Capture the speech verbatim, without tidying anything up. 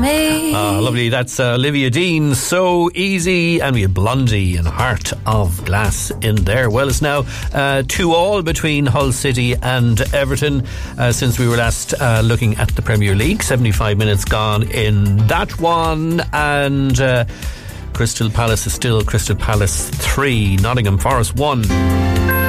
Ah, lovely. That's uh, Olivia Dean, So Easy, and we had Blondie and Heart of Glass in there. Well, it's now uh, two all between Hull City and Everton uh, since we were last uh, looking at the Premier League. seventy-five minutes gone in that one, and uh, Crystal Palace is still Crystal Palace three, Nottingham Forest one.